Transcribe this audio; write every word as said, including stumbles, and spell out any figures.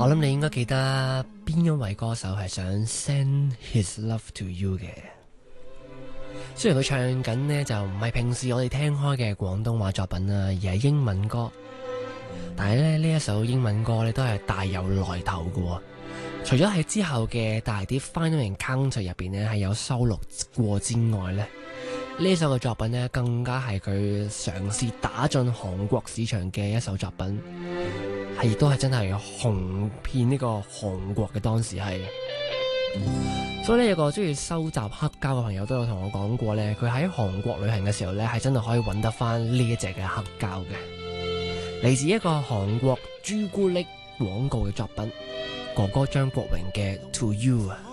我諗你應該記得邊一位歌手係想 send his love to you 嘅。雖然佢唱緊呢就唔係平時我哋聽開嘅廣東話作品啊，而係英文歌，但係咧呢一首英文歌咧都係大有來頭嘅。除咗喺之後嘅大碟 Final Encounter 入邊呢係有收錄過之外呢，呢首嘅作品呢更加係佢嘗試打進韓國市場嘅一首作品，係亦都係真係紅遍呢個韓國嘅當時係。所以呢，有個中意收集黑膠嘅朋友都有同我講過呢，佢喺韓國旅行嘅時候呢係真係可以揾得翻呢一隻嘅黑膠嘅，嚟自一個韓國朱古力廣告嘅作品，哥哥張國榮嘅 To You 啊。